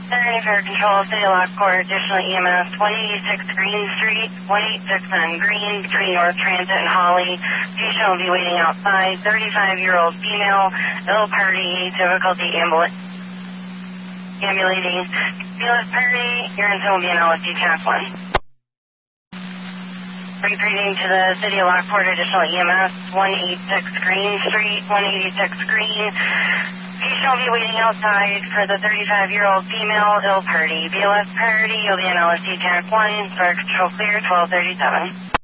Center Fire Control, City of Lockport, additional EMS, 186 Green Street, 186 on Green, between North Transit and Holly. Patient will be waiting outside, 35-year-old female, ill party, difficulty ambulating. BLS party, urine will be an LSD TAC 1. Repeating to the City of Lockport, additional EMS, 186 Green Street, 186 Green. Patient will be waiting outside for the 35-year-old female, ill party. BLS party, you'll be an LSD TAC 1, fire control clear, 1237.